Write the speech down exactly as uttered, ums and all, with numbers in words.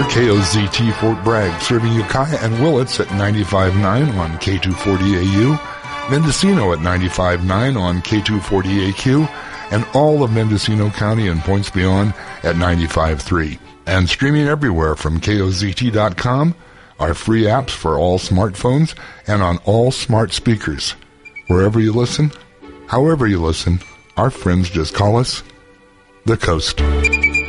K O Z T Fort Bragg, serving Ukiah and Willits at ninety-five point nine on K two forty A U, Mendocino at ninety-five point nine on K two forty A Q, and all of Mendocino County and points beyond at ninety-five point three. And streaming everywhere from K O Z T dot com, our free apps for all smartphones and on all smart speakers. Wherever you listen, however you listen, our friends just call us The Coast.